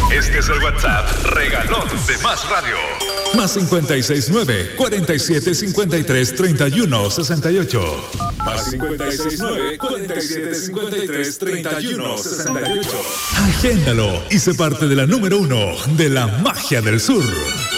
Este es el WhatsApp regalón de Más Radio. Más 569-4753-3168. Más 569-4753-3168. Agéndalo y sé parte de la número 1 de la magia del sur.